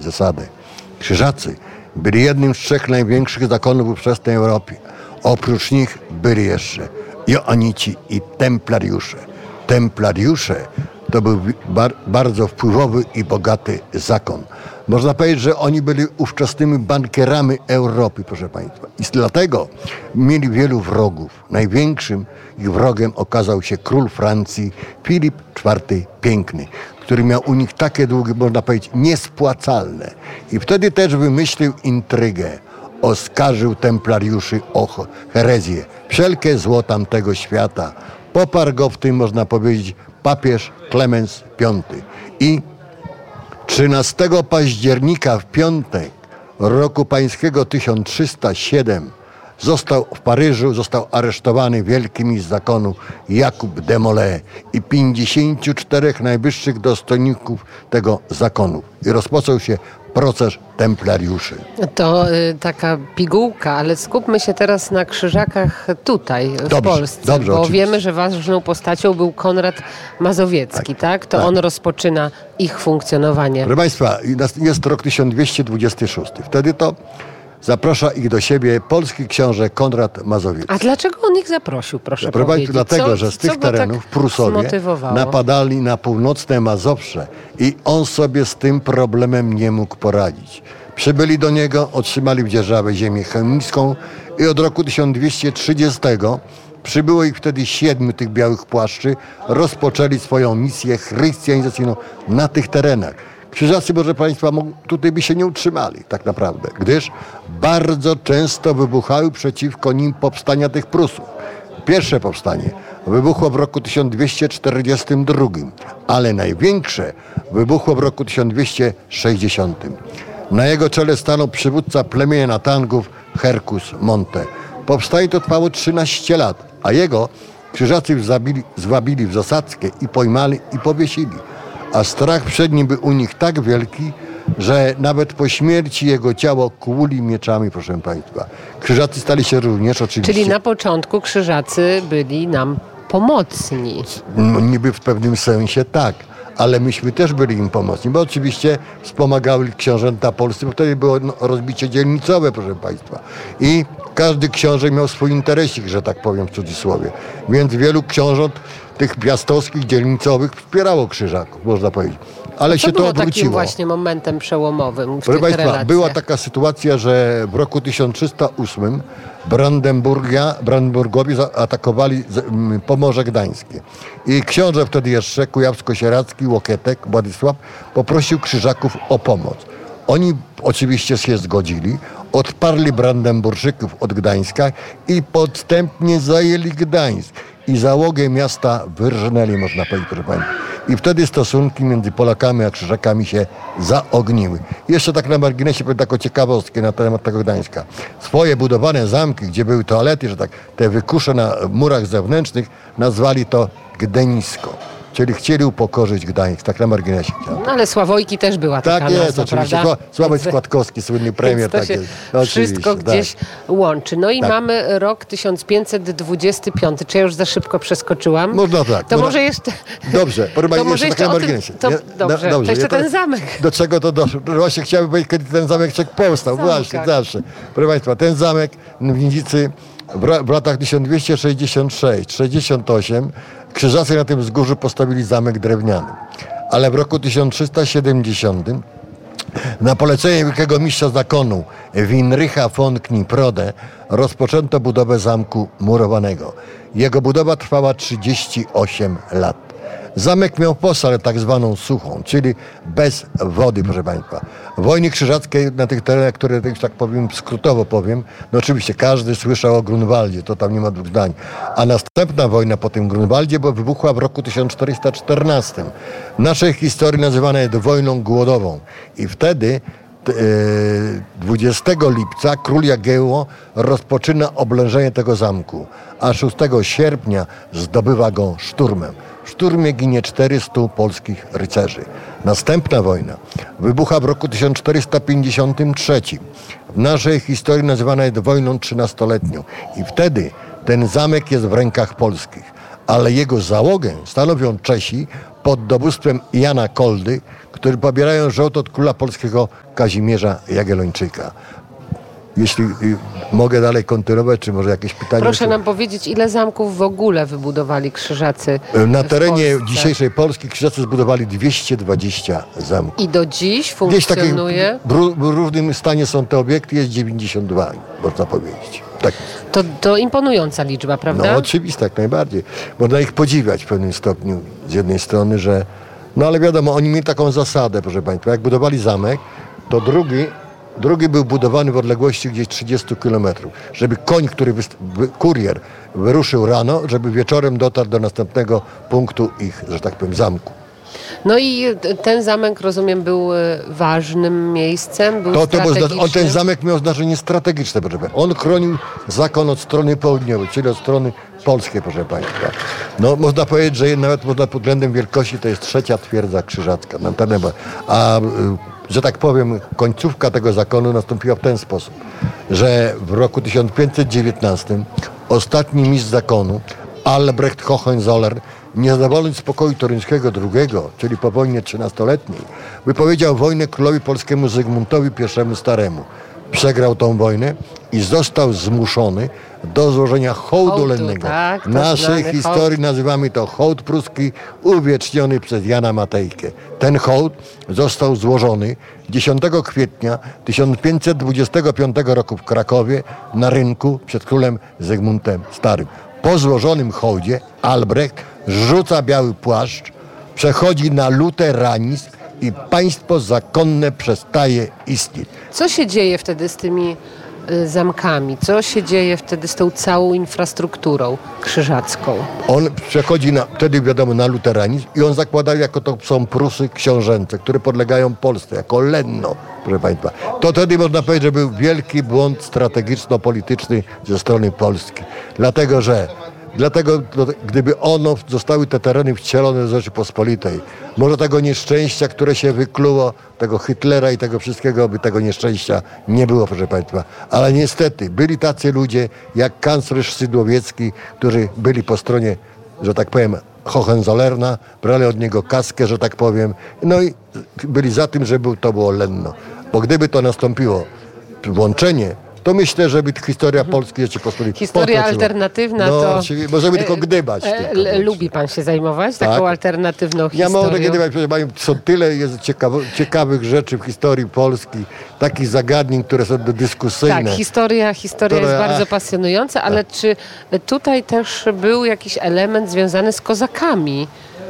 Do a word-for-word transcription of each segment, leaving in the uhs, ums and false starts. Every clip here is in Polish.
zasadę. Krzyżacy byli jednym z trzech największych zakonów w ówczesnej Europie. Oprócz nich byli jeszcze Joanici i Templariusze. Templariusze to był bar- bardzo wpływowy i bogaty zakon. Można powiedzieć, że oni byli ówczesnymi bankierami Europy, proszę Państwa. I dlatego mieli wielu wrogów. Największym ich wrogiem okazał się król Francji Filip czwarty Piękny, który miał u nich takie długi, można powiedzieć, niespłacalne. I wtedy też wymyślił intrygę. Oskarżył templariuszy o herezję. Wszelkie zło tamtego świata. Poparł go w tym, można powiedzieć, papież Klemens piąty. I trzynastego października w piątek roku pańskiego tysiąc trzysta siedem został w Paryżu, został aresztowany wielki mistrz zakonu Jakub de Molay i pięćdziesięciu czterech najwyższych dostojników tego zakonu. I rozpoczął się proces templariuszy. To y, taka pigułka, ale skupmy się teraz na krzyżakach tutaj, w dobrze, Polsce, dobrze, bo oczywiście. wiemy, że ważną postacią był Konrad Mazowiecki, tak? tak? To tak. on rozpoczyna ich funkcjonowanie. Proszę Państwa, jest rok tysiąc dwieście dwudziesty szósty. Wtedy to zaprasza ich do siebie polski książę Konrad Mazowiecki. A dlaczego on ich zaprosił, proszę Proszę powiedzieć? Państwa, dlatego, co, że z tych co terenów tak Prusowie zmotywowało? napadali na północne Mazowsze i on sobie z tym problemem nie mógł poradzić. Przybyli do niego, otrzymali w dzierżawę ziemię chełmską i od roku tysiąc dwieście trzydziestego przybyło ich wtedy siedmiu tych białych płaszczy, rozpoczęli swoją misję chrystianizacyjną na tych terenach. Krzyżacy, proszę Państwa, tutaj by się nie utrzymali tak naprawdę, gdyż bardzo często wybuchały przeciwko nim powstania tych Prusów. Pierwsze powstanie wybuchło w roku tysiąc dwieście czterdziestym drugim, ale największe wybuchło w roku tysiąc dwieście sześćdziesiątym. Na jego czele stanął przywódca plemienia Natangów Herkus Monte. Powstanie to trwało trzynaście lat, a jego krzyżacy zabili, zwabili w zasadzkę i pojmali i powiesili. A strach przed nim był u nich tak wielki, że nawet po śmierci jego ciało kłuli mieczami, proszę Państwa. Krzyżacy stali się również oczywiście... Czyli na początku krzyżacy byli nam pomocni. No, niby w pewnym sensie tak, ale myśmy też byli im pomocni, bo oczywiście wspomagały książęta polscy, bo wtedy było no, rozbicie dzielnicowe, proszę Państwa. I każdy książę miał swój interesik, że tak powiem w cudzysłowie. Więc wielu książąt tych piastowskich, dzielnicowych wspierało krzyżaków, można powiedzieć. Ale się to było obróciło. takim właśnie momentem przełomowym w Proszę tych Państwa, relacjach? była taka sytuacja, że w roku tysiąc trzysta ósmym Brandenburgia, Brandenburgowie zaatakowali Pomorze Gdańskie. I książę wtedy jeszcze, kujawsko-sieradzki, Łokietek, Władysław, poprosił krzyżaków o pomoc. Oni oczywiście się zgodzili, odparli Brandenburczyków od Gdańska i podstępnie zajęli Gdańsk. I załogę miasta wyrżnęli, można powiedzieć, proszę Państwa. I wtedy stosunki między Polakami a Krzyżakami się zaogniły. Jeszcze tak na marginesie powiem taką ciekawostkę na temat tego Gdańska. Swoje budowane zamki, gdzie były toalety, że tak, te wykusze na murach zewnętrznych, nazwali to Gdenisko. Czyli chcieli upokorzyć Gdańsk, tak na marginesie. No, ale Sławojki też była taka Tak jest, nazwa, oczywiście. prawda? Sławoj Składkowski, słynny premier. To tak się jest. No, wszystko gdzieś tak. łączy. No i Tak. mamy rok tysiąc pięćset dwudziesty piąty. Czy ja już za szybko przeskoczyłam? Można tak. To można... może jeszcze... Dobrze, to może jeszcze tak na o tym... marginesie. To, Ja- dobrze, dobrze, to jeszcze ja ten teraz- zamek. Do czego to doszło? Właśnie chciałbym powiedzieć, kiedy ten zamek powstał. Zamkach. Właśnie, zawsze. Proszę Państwa, ten zamek w Nidzicy w, ra- w latach tysiąc dwieście sześćdziesiąt sześć sześćdziesiąt osiem krzyżacy na tym wzgórzu postawili zamek drewniany. Ale w roku tysiąc trzysta siedemdziesiątym na polecenie wielkiego mistrza zakonu Winrycha von Kniprode rozpoczęto budowę zamku murowanego. Jego budowa trwała trzydzieści osiem lat. Zamek miał posalę tak zwaną suchą, czyli bez wody, proszę Państwa. Wojny krzyżackiej na tych terenach, które już tak powiem, skrótowo powiem, no oczywiście każdy słyszał o Grunwaldzie, to tam nie ma dwóch zdań. A następna wojna po tym Grunwaldzie bo wybuchła w roku tysiąc czterysta czternastym. W naszej historii nazywana jest wojną głodową. I wtedy dwudziestego lipca król Jagiełło rozpoczyna oblężenie tego zamku, a szóstego sierpnia zdobywa go szturmem. W szturmie ginie czterystu polskich rycerzy. Następna wojna wybucha w roku tysiąc czterysta pięćdziesiątym trzecim. W naszej historii nazywana jest wojną trzynastoletnią. I wtedy ten zamek jest w rękach polskich. ale jego załogę stanowią Czesi pod dowództwem Jana Koldy, którzy pobierają żołd od króla polskiego Kazimierza Jagiellończyka. Jeśli y, mogę dalej kontynuować, czy może jakieś pytanie? Proszę czy... nam powiedzieć, ile zamków w ogóle wybudowali Krzyżacy Na terenie Polsce? dzisiejszej Polski Krzyżacy zbudowali dwieście dwadzieścia zamków. I do dziś Gdzieś takie funkcjonuje? w, ró- w równym stanie są te obiekty, jest dziewięćdziesiąt dwa, można powiedzieć. Tak. To, to imponująca liczba, prawda? No oczywiście, jak najbardziej. Można ich podziwiać w pewnym stopniu z jednej strony, że... No ale wiadomo, oni mieli taką zasadę, proszę Państwa. Jak budowali zamek, to drugi, drugi był budowany w odległości gdzieś trzydzieści kilometrów. Żeby koń, który wyst- wy- kurier wyruszył rano, żeby wieczorem dotarł do następnego punktu ich, że tak powiem, zamku. No i ten zamek, rozumiem, był e, ważnym miejscem, był To, to był, strategicznym. on, ten zamek miał znaczenie strategiczne, proszę Państwa. On chronił zakon od strony południowej, czyli od strony polskiej, proszę Państwa. No, można powiedzieć, że nawet można pod względem wielkości to jest trzecia twierdza krzyżacka. A, że tak powiem, końcówka tego zakonu nastąpiła w ten sposób, że w roku tysiąc pięćset dziewiętnastym ostatni mistrz zakonu, Albrecht Hohenzollern, niezadowolony z pokoju toruńskiego drugiego, czyli po wojnie trzynastoletniej, wypowiedział wojnę królowi polskiemu Zygmuntowi I Staremu. Przegrał tą wojnę i został zmuszony do złożenia hołdu, Hołdu, lennego. tak, to W naszej znany historii hołd. nazywamy to hołd pruski uwieczniony przez Jana Matejkę. Ten hołd został złożony dziesiątego kwietnia tysiąc pięćset dwudziestego piątego roku w Krakowie na rynku przed królem Zygmuntem Starym. Po złożonym hołdzie Albrecht rzuca biały płaszcz, przechodzi na luteranizm i państwo zakonne przestaje istnieć. Co się dzieje wtedy z tymi y, zamkami? Co się dzieje wtedy z tą całą infrastrukturą krzyżacką? On przechodzi na, wtedy wiadomo na luteranizm i on zakłada, jako to są Prusy książęce, które podlegają Polsce, jako lenno, proszę Państwa. To wtedy można powiedzieć, że był wielki błąd strategiczno-polityczny ze strony Polski. Dlatego, że Dlatego, gdyby ono, zostały te tereny wcielone do Rzeczypospolitej, może tego nieszczęścia, które się wykluło, tego Hitlera i tego wszystkiego, by tego nieszczęścia nie było, proszę Państwa. Ale niestety byli tacy ludzie jak kanclerz Szydłowiecki, którzy byli po stronie, że tak powiem, Hohenzollerna, brali od niego kaskę, że tak powiem, no i byli za tym, żeby to było lenno. Bo gdyby to nastąpiło, włączenie, to myślę, żeby historia Polskiej Rzeczypospolitej Historia potoczyła. alternatywna no, to... Oczywiście, możemy tylko gdybać. E, tylko, l- lubi pan się zajmować Tak. taką alternatywną Ja historią? mogę gdybać, proszę Panią, są tyle jest ciekawo, ciekawych rzeczy w historii Polski, takich zagadnień, które są dyskusyjne. Tak, historia, historia Która- jest bardzo pasjonująca, ale czy tutaj też był jakiś element związany z kozakami?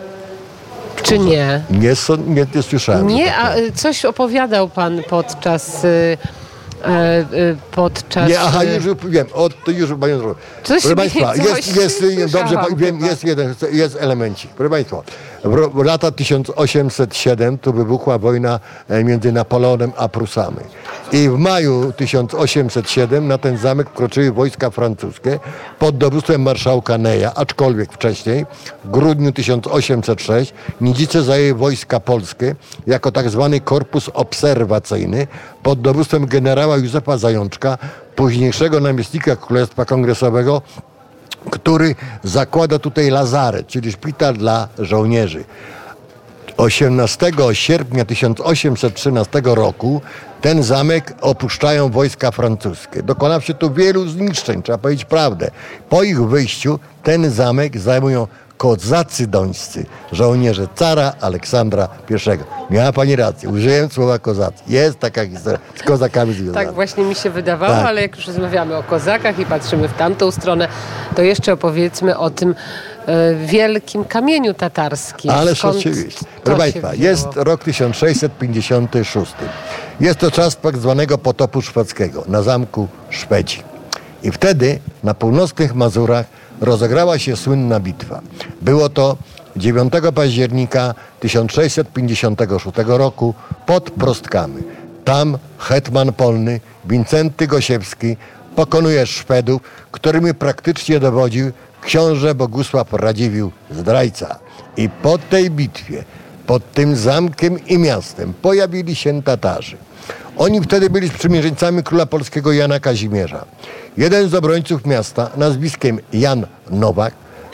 Czy nie? Nie, są, nie, nie słyszałem. że Nie, tak a powiem. y, coś opowiadał pan podczas... y, e, y, podczas... Nie, aha, y, już wiem, o, to już Panią zrobię. Coś Proszę mi- Państwa, coś jest, jest, dobrze, słyszałam wiem, chyba. jest jeden, jest elemencik. Proszę Państwa, w, ro- w lata tysiąc osiemset siedem tu wybuchła wojna e, między Napoleonem a Prusami. I w maju tysiąc osiemset siedem na ten zamek wkroczyły wojska francuskie pod dowództwem marszałka Neya, aczkolwiek wcześniej, w grudniu tysiąc osiemset sześć Nidzice zajęły wojska polskie jako tak zwany korpus obserwacyjny pod dowództwem generała Józefa Zajączka, późniejszego namiestnika Królestwa Kongresowego, który zakłada tutaj lazaret, czyli szpital dla żołnierzy. osiemnastego sierpnia tysiąc osiemset trzynastego roku ten zamek opuszczają wojska francuskie. Dokonawszy tu wielu zniszczeń, trzeba powiedzieć prawdę. Po ich wyjściu ten zamek zajmują kozacy dońscy, żołnierze cara Aleksandra I. Miała Pani rację, użyłem słowa kozacy. Jest taka historia z kozakami związana. Tak właśnie mi się wydawało, Tak. ale jak już rozmawiamy o kozakach i patrzymy w tamtą stronę, to jeszcze opowiedzmy o tym e, wielkim kamieniu tatarskim. Ależ Skąd oczywiście. to Proszę się Państwa, wzięło? jest rok tysiąc sześćset pięćdziesiąty szósty. Jest to czas tak zwanego potopu szwedzkiego na zamku Szwedzi. I wtedy na północnych Mazurach rozegrała się słynna bitwa. Było to dziewiątego października tysiąc sześćset pięćdziesiątego szóstego roku pod Prostkami. Tam hetman polny Wincenty Gosiewski pokonuje Szwedów, którymi praktycznie dowodził książę Bogusław Radziwiłł, zdrajca. I po tej bitwie, pod tym zamkiem i miastem pojawili się Tatarzy. Oni wtedy byli sprzymierzeńcami króla polskiego Jana Kazimierza. Jeden z obrońców miasta, nazwiskiem Jan Nowak,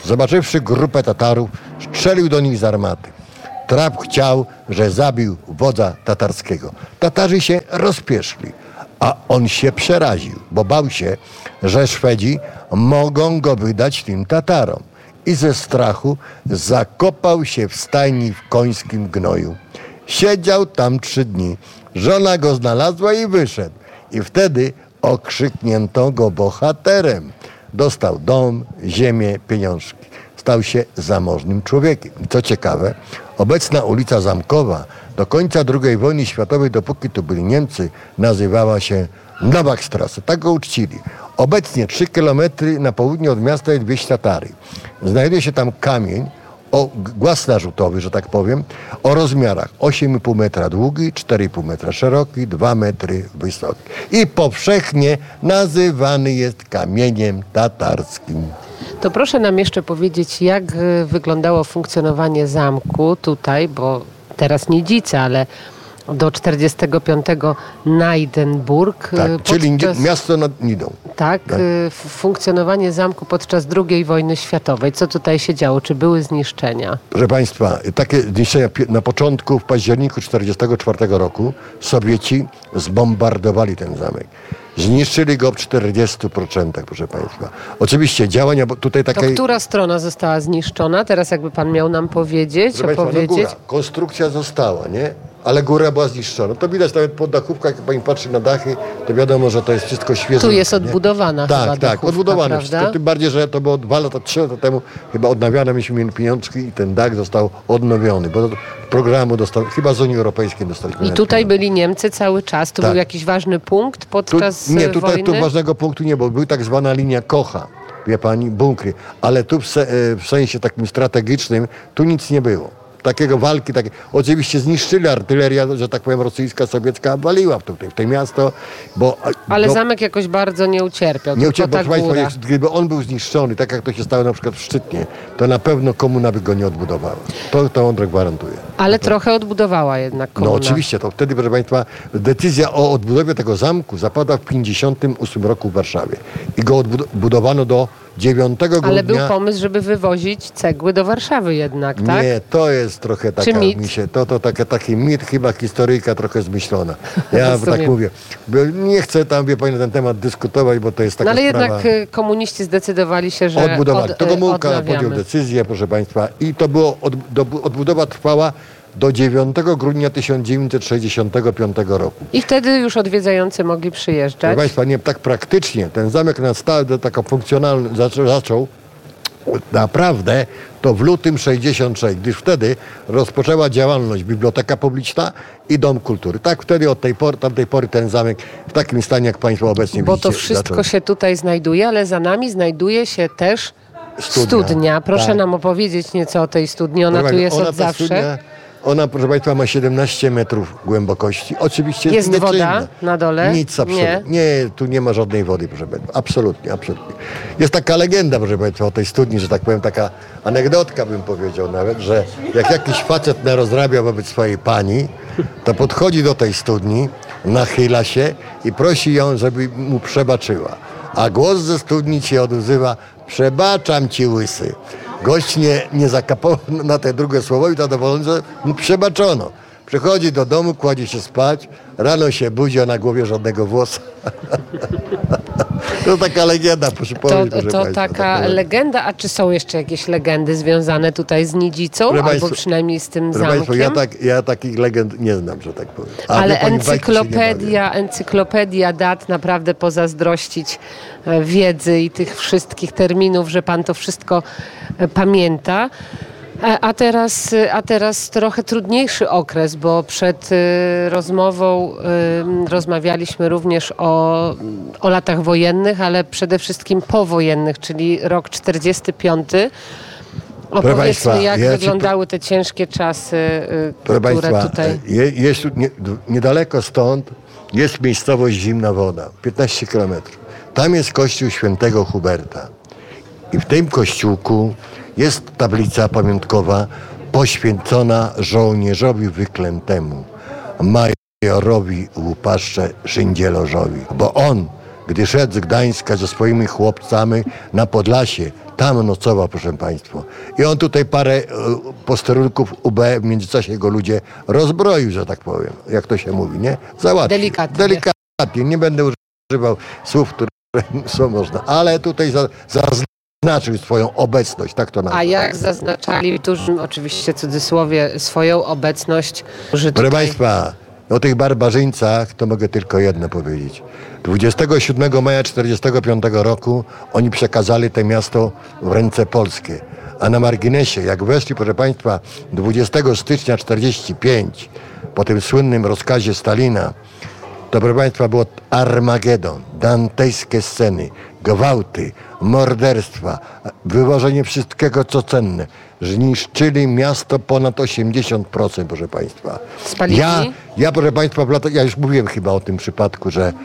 zobaczywszy grupę Tatarów, strzelił do nich z armaty. Trap chciał, że zabił wodza tatarskiego. Tatarzy się rozpieszli, a on się przeraził, bo bał się, że Szwedzi mogą go wydać tym Tatarom. I ze strachu zakopał się w stajni w końskim gnoju. Siedział tam trzy dni. Żona go znalazła i wyszedł. I wtedy okrzyknięto go bohaterem. Dostał dom, ziemię, pieniążki. Stał się zamożnym człowiekiem. I co ciekawe, obecna ulica Zamkowa do końca drugiej wojny światowej, dopóki tu byli Niemcy, nazywała się Nowakstrasse. Tak go uczcili. Obecnie trzy kilometry na południe od miasta jest wieś Tatary. Znajduje się tam kamień, o głaz narzutowy, że tak powiem, o rozmiarach osiem i pół metra długi, cztery i pół metra szeroki, dwa metry wysoki. I powszechnie nazywany jest kamieniem tatarskim. To proszę nam jeszcze powiedzieć, jak wyglądało funkcjonowanie zamku tutaj, bo teraz Nidzice, ale do czterdziestego piątego Najdenburg. Tak, czyli podczas, miasto nad Nidą. Tak, tak, funkcjonowanie zamku podczas drugiej wojny światowej. Co tutaj się działo? Czy były zniszczenia? Proszę Państwa, takie zniszczenia na początku, w październiku tysiąc dziewięćset czterdziestego czwartego roku Sowieci zbombardowali ten zamek. Zniszczyli go w czterdziestu procentach, proszę Państwa. Oczywiście działania, bo tutaj takiej... To która strona została zniszczona? Teraz jakby Pan miał nam powiedzieć, proszę Państwa, opowiedzieć. no góra. Konstrukcja została, nie? Ale góra była zniszczona. To widać nawet po dachówkach, jak Pani patrzy na dachy, to wiadomo, że to jest wszystko świeże. Tu jest odbudowana tak, chyba Tak, dachówka, odbudowane prawda? wszystko. Tym bardziej, że to było dwa lata, trzy lata temu chyba odnawiane, myśmy mieli pieniążki i ten dach został odnowiony, bo do programu dostał, chyba z Unii Europejskiej dostaliśmy. I tutaj byli Niemcy cały czas? To tak. Był jakiś ważny punkt podczas tu, Nie, tutaj wojny? tu ważnego punktu nie było. Był tak zwana linia Kocha, wie Pani, bunkry. Ale tu w, se, w sensie takim strategicznym, tu nic nie było. Takiego walki, takie, oczywiście zniszczyli artyleria, że tak powiem, rosyjska, sowiecka waliła w to, w to miasto, bo... Ale bo, zamek jakoś bardzo nie ucierpiał, nie ucierpiał, ta proszę góra. Państwa, gdyby on był zniszczony, tak jak to się stało na przykład w Szczytnie, to na pewno komuna by go nie odbudowała. To, to on gwarantuje. Ale to, trochę odbudowała jednak komuna. No oczywiście, to wtedy, proszę Państwa, decyzja o odbudowie tego zamku zapadła w pięćdziesiątym ósmym roku w Warszawie i go odbudowano do dziewiątego grudnia. Ale był pomysł, żeby wywozić cegły do Warszawy jednak, tak? Nie, to jest trochę taka, mit? mi się, to, to taka, taki mit, chyba historyjka trochę zmyślona. Ja tak mówię. Nie chcę tam, wie Pani, na ten temat dyskutować, bo to jest taka no ale sprawa... jednak komuniści zdecydowali się, że odbudowali. Od, to Gomułka odnawiamy. podjął decyzję, proszę Państwa, i to było, od, do, odbudowa trwała do dziewiątego grudnia tysiąc dziewięćset sześćdziesiątego piątego roku. I wtedy już odwiedzający mogli przyjeżdżać? Proszę Państwa, nie tak praktycznie. Ten zamek na stałe tak funkcjonalny zaczął, zaczął naprawdę to w lutym sześćdziesiątego trzeciego, gdyż wtedy rozpoczęła działalność Biblioteka Publiczna i Dom Kultury. Tak wtedy od tej pory, tamtej pory ten zamek w takim stanie, jak Państwo obecnie Bo widzicie. to wszystko zaczął... się tutaj znajduje, ale za nami znajduje się też studnia. studnia. Proszę tak. nam opowiedzieć nieco o tej studni. Ona Proszę tu jest ona, od zawsze. Studnia, ona, proszę Państwa, ma siedemnaście metrów głębokości. Oczywiście jest, jest woda nieczynna. na dole? Nic, absolutnie. Nie. nie, tu nie ma żadnej wody, proszę Państwa. Absolutnie, absolutnie. Jest taka legenda, proszę Państwa, o tej studni, że tak powiem, taka anegdotka bym powiedział nawet, że jak jakiś facet narozrabia wobec swojej pani, to podchodzi do tej studni, nachyla się i prosi ją, żeby mu przebaczyła. A głos ze studni się odzywa: przebaczam ci, łysy. Gość nie, nie zakapał na te drugie słowo i zadowolony, że mu przebaczono. Przychodzi do domu, kładzie się spać, rano się budzi, a na głowie żadnego włosa. To taka legenda, proszę powiedzieć. To, to taka tak legenda, a czy są jeszcze jakieś legendy związane tutaj z Nidzicą, proszę albo państwa, przynajmniej z tym zamkiem? zamkiem? Ja, tak, ja takich legend nie znam, że tak powiem. A ale pani, encyklopedia, encyklopedia dat, naprawdę pozazdrościć wiedzy i tych wszystkich terminów, że pan to wszystko pamięta. A teraz, a teraz trochę trudniejszy okres, bo przed y, rozmową y, rozmawialiśmy również o, o latach wojennych, ale przede wszystkim powojennych, czyli rok czterdziesty piąty. Opowiedzmy, Państwa, jak ja wyglądały te ciężkie czasy, y, które Państwa, tutaj... Je, jest, nie, niedaleko stąd jest miejscowość Zimna Woda, piętnaście kilometrów. Tam jest kościół świętego Huberta. I w tym kościółku jest tablica pamiątkowa poświęcona żołnierzowi wyklętemu, majorowi Łupaszcze Szyndzielożowi, bo on, gdy szedł z Gdańska ze swoimi chłopcami na Podlasie. Tam nocował, proszę państwa. I on tutaj parę e, posterunków U B w międzyczasie go ludzie rozbroił, że tak powiem. Jak to się mówi, nie? Załatwił. Delikatnie. Delikatnie. Nie będę używał słów, które są można. Ale tutaj za, zaznaczył swoją obecność, tak to nazwę. A jak zaznaczali w dużym, oczywiście cudzysłowie, swoją obecność, że Proszę tutaj... państwa, o tych barbarzyńcach to mogę tylko jedno powiedzieć. dwudziestego siódmego maja tysiąc dziewięćset czterdziestego piątego roku oni przekazali to miasto w ręce polskie. A na marginesie, jak weszli, proszę państwa, dwudziestego stycznia tysiąc dziewięćset czterdziestego piątego, po tym słynnym rozkazie Stalina, to, proszę państwa, było Armagedon, dantejskie sceny, gwałty, morderstwa, wywożenie wszystkiego, co cenne. Zniszczyli miasto ponad osiemdziesiąt procent, proszę państwa. Spalili? Ja, ja, proszę państwa, w latach, ja już mówiłem chyba o tym przypadku, że e,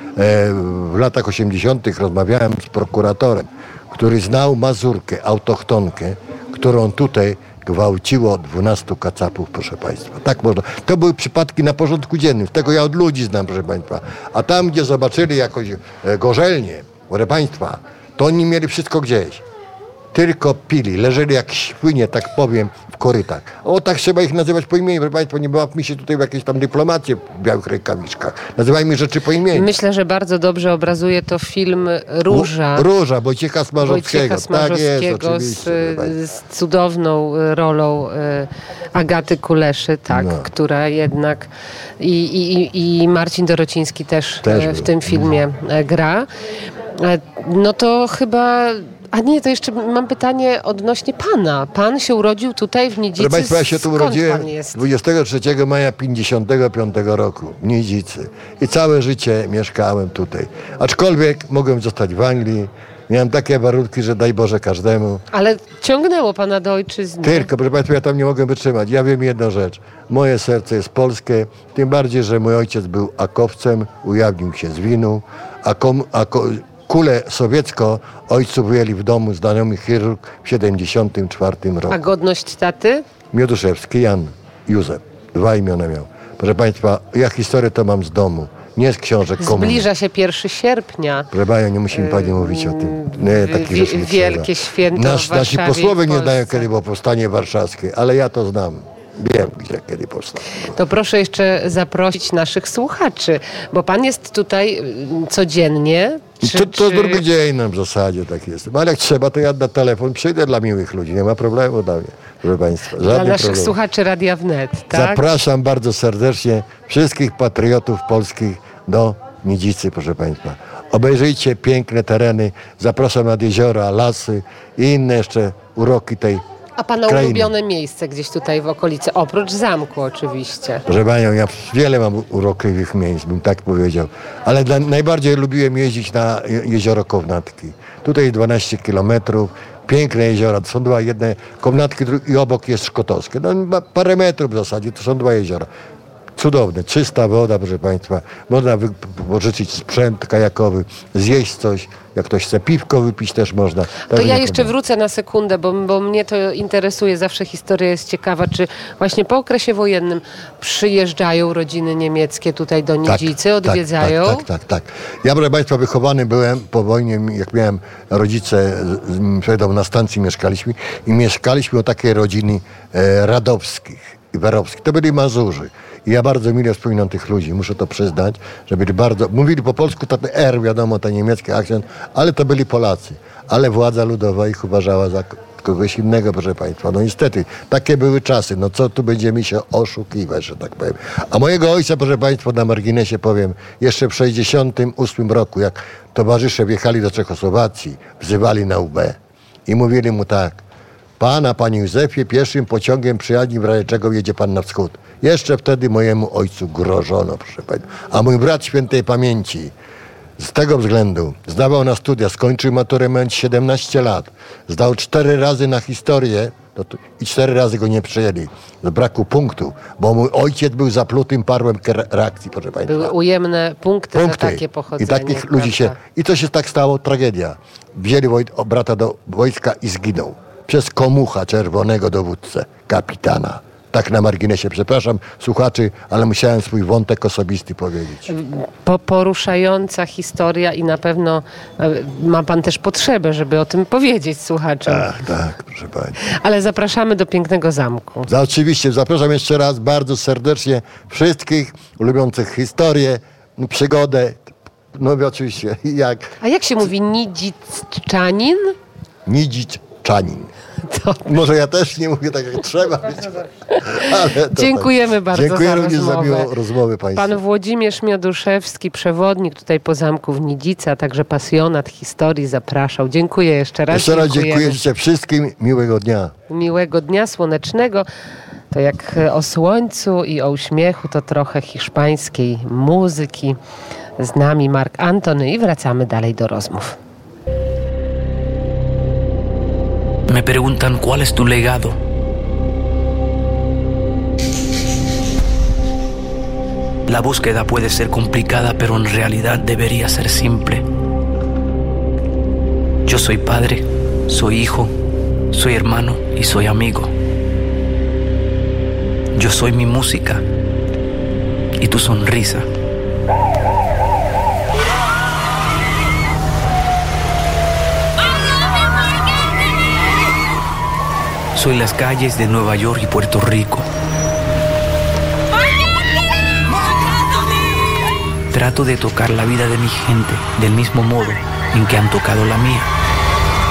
w latach osiemdziesiątych rozmawiałem z prokuratorem, który znał Mazurkę, autochtonkę, którą tutaj gwałciło dwunastu kacapów, proszę państwa. Tak można. To były przypadki na porządku dziennym. Tego ja od ludzi znam, proszę państwa. A tam, gdzie zobaczyli jakoś e, gorzelnie, proszę państwa, to oni mieli wszystko gdzieś. Tylko pili, leżeli jak świnie, tak powiem, w korytach. O, tak trzeba ich nazywać po imieniu, proszę państwa, nie bawmy się tutaj w jakiejś tam dyplomację w białych rękawiczkach. Nazywajmy rzeczy po imieniu. Myślę, że bardzo dobrze obrazuje to film Róża. Róża, Wojciecha Smarzowskiego. Wojciecha Smarzowskiego tak jest, z, z cudowną rolą e, Agaty Kuleszy, tak, No. która jednak i, i, i Marcin Dorociński też, Też e, w był. tym filmie e, gra. E, no to chyba... A nie, to jeszcze mam pytanie odnośnie pana. Pan się urodził tutaj w Nidzicy. Proszę państwa, ja się tu Skąd urodziłem pan jest? dwudziestego trzeciego maja tysiąc dziewięćset pięćdziesiątego piątego roku w Nidzicy. I całe życie mieszkałem tutaj. Aczkolwiek mogłem zostać w Anglii. Miałem takie warunki, że daj Boże każdemu. Ale ciągnęło pana do ojczyzny. Tylko, proszę państwa, ja tam nie mogę wytrzymać. Ja wiem jedną rzecz. Moje serce jest polskie, tym bardziej, że mój ojciec był akowcem, ujawnił się z winu, a, kom, a ko, kulę sowiecką ojcu wyjęli w domu znajomy chirurg w siedemdziesiątym czwartym roku. A godność taty? Mioduszewski Jan Józef. Dwa imiona miał. Proszę państwa, ja historię to mam z domu. Nie z książek komuny. Zbliża się pierwszego sierpnia. Proszę panią, nie musi mi pani mówić o tym. Nie, takich Wi- rzeczy nie wielkie trzeba. święto w Nasz, Nasi Warszawie posłowie i w nie znają, Polsce. kiedy było powstanie warszawskie, ale ja to znam. Wiem, gdzie, kiedy powstało. To proszę jeszcze zaprosić naszych słuchaczy, bo pan jest tutaj y, codziennie. Czy, to, to czy... drugi dzień nam w zasadzie tak jest. Ale jak trzeba, to ja na telefon przyjdę dla miłych ludzi. Nie ma problemu dla mnie, proszę państwa. Dla Żadnych naszych problemów. słuchaczy Radia Wnet, tak? Zapraszam bardzo serdecznie wszystkich patriotów polskich do Nidzicy, proszę państwa. Obejrzyjcie piękne tereny. Zapraszam nad jeziora, lasy i inne jeszcze uroki tej A pana krainy. ulubione miejsce gdzieś tutaj w okolicy, oprócz zamku oczywiście. Proszę panią, ja wiele mam urokliwych miejsc, bym tak powiedział. Ale dla, najbardziej lubiłem jeździć na je- jezioro Kownatki. Tutaj dwanaście kilometrów, piękne jeziora. To są dwa jedne Kownatki dru- i obok jest Szkotowskie. No, ma parę metrów w zasadzie, to są dwa jeziora. Cudowne, czysta woda, proszę państwa. Można wy- pożyczyć sprzęt kajakowy, zjeść coś. Jak ktoś chce piwko wypić, też można. To Także ja nie jeszcze problem. wrócę na sekundę, bo, bo mnie to interesuje, zawsze historia jest ciekawa, czy właśnie po okresie wojennym przyjeżdżają rodziny niemieckie tutaj do Nidzicy, odwiedzają? Tak, tak, tak, tak, tak. Ja, proszę państwa, wychowany byłem po wojnie, jak miałem rodzice, z- z- na stacji mieszkaliśmy i mieszkaliśmy u takiej rodziny e, Radowskich i Werowskich. To byli Mazurzy. I ja bardzo mile wspominam tych ludzi, muszę to przyznać, że byli bardzo, mówili po polsku, ten R, wiadomo, ten niemiecki akcent, ale to byli Polacy. Ale władza ludowa ich uważała za k- kogoś innego, proszę państwa. No niestety, takie były czasy. No co tu będziemy się oszukiwać, że tak powiem. A mojego ojca, proszę państwa, na marginesie powiem, jeszcze w sześćdziesiątym ósmym roku, jak towarzysze wjechali do Czechosłowacji, wzywali na U B i mówili mu tak: Pana, panie Józefie, pierwszym pociągiem przyjaźni, w razie czego jedzie pan na wschód. Jeszcze wtedy mojemu ojcu grożono, proszę państwa. A mój brat świętej pamięci z tego względu zdawał na studia, skończył maturę, mając siedemnaście lat. Zdał cztery razy na historię no to, i cztery razy go nie przyjęli. Z braku punktu, bo mój ojciec był zaplutym parłem ke- reakcji, proszę państwa. Były ujemne punkty, Punkty. za takie pochodzenie. I takich ludzi się... prawda? I to się tak stało, tragedia. Wzięli woj- brata do wojska i zginął. Przez komucha czerwonego dowódcę, kapitana. Tak na marginesie, przepraszam słuchaczy, ale musiałem swój wątek osobisty powiedzieć. Po, poruszająca historia i na pewno e, ma pan też potrzebę, żeby o tym powiedzieć słuchaczom. Tak, tak, proszę pani. Ale zapraszamy do pięknego zamku. Za, oczywiście, zapraszam jeszcze raz bardzo serdecznie wszystkich lubiących historię, przygodę. No i oczywiście, jak A jak się mówi Nidziczanin? Nidziczanin. To... Może ja też nie mówię tak jak trzeba. Ale to Dziękujemy tak. bardzo Dziękuję za również rozmowę. za miłą rozmowę państwu. Pan Włodzimierz Mioduszewski, przewodnik tutaj po zamku w Nidzicy, a także pasjonat historii zapraszał. Dziękuję jeszcze raz. Jeszcze raz Dziękujemy. dziękuję, życzę wszystkim miłego dnia. Miłego dnia słonecznego. To jak o słońcu i o uśmiechu, to trochę hiszpańskiej muzyki. Z nami Mark Antony i wracamy dalej do rozmów. Me preguntan cuál es tu legado. La búsqueda puede ser complicada, pero en realidad debería ser simple. Yo soy padre, soy hijo, soy hermano y soy amigo. Yo soy mi música y tu sonrisa. Soy las calles de Nueva York y Puerto Rico. Trato de tocar la vida de mi gente del mismo modo en que han tocado la mía.